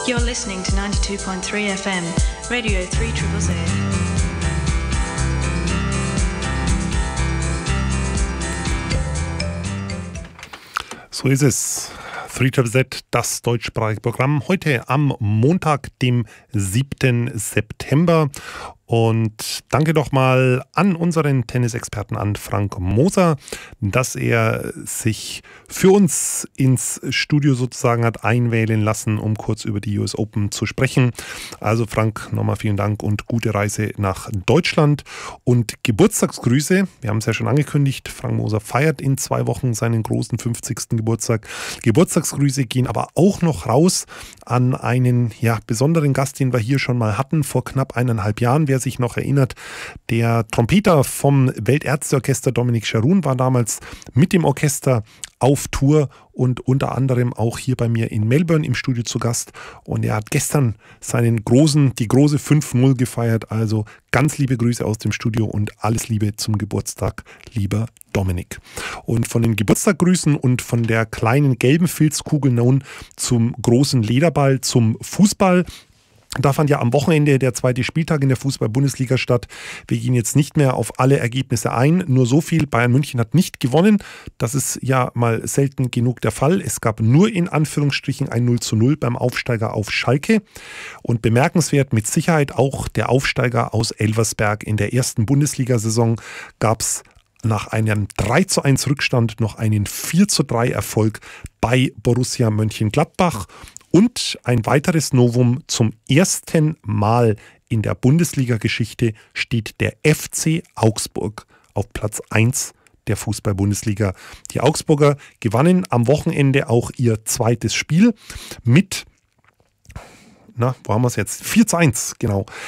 You're listening to 92.3 FM, Radio 3ZZZ. So ist es. 3ZZZ, das deutschsprachige Programm. Heute am Montag, dem 7. September. Und danke doch mal an unseren Tennisexperten, an Frank Moser, dass er sich für uns ins Studio sozusagen hat einwählen lassen, um kurz über die US Open zu sprechen. Also Frank, nochmal vielen Dank und gute Reise nach Deutschland. Und Geburtstagsgrüße, wir haben es ja schon angekündigt, Frank Moser feiert in 2 Wochen seinen großen 50. Geburtstag. Geburtstagsgrüße gehen aber auch noch raus an einen besonderen Gast, den wir hier schon mal hatten, vor knapp 1,5 Jahren. Wer sich noch erinnert, der Trompeter vom Weltärzteorchester Dominic Scharoun war damals mit dem Orchester auf Tour und unter anderem auch hier bei mir in Melbourne im Studio zu Gast. Und er hat gestern die große 5-0 gefeiert. Also ganz liebe Grüße aus dem Studio und alles Liebe zum Geburtstag, lieber Dominik. Und von den Geburtstaggrüßen und von der kleinen gelben Filzkugel nun zum großen Lederball, zum Fußball. Da fand ja am Wochenende der 2. Spieltag in der Fußball-Bundesliga statt. Wir gehen jetzt nicht mehr auf alle Ergebnisse ein. Nur so viel, Bayern München hat nicht gewonnen. Das ist ja mal selten genug der Fall. Es gab nur in Anführungsstrichen ein 0:0 beim Aufsteiger auf Schalke. Und bemerkenswert mit Sicherheit auch der Aufsteiger aus Elversberg. In der ersten Bundesliga-Saison gab es nach einem 3:1 Rückstand noch einen 4:3 Erfolg bei Borussia Mönchengladbach. Und ein weiteres Novum: zum ersten Mal in der Bundesliga-Geschichte steht der FC Augsburg auf Platz 1 der Fußball-Bundesliga. Die Augsburger gewannen am Wochenende auch ihr zweites Spiel mit, wo haben wir es jetzt? 4:1, genau.